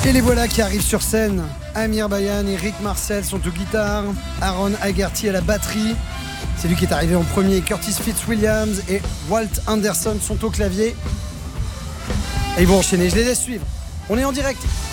Et les voilà qui arrivent sur scène. Amir Bayan et Rick Marcel sont aux guitares, Aaron Haggerty à la batterie. C'est lui qui est arrivé en premier. Curtis Fitzwilliams et Walt Anderson sont au clavier. Et ils vont enchaîner, je les laisse suivre. On est en direct.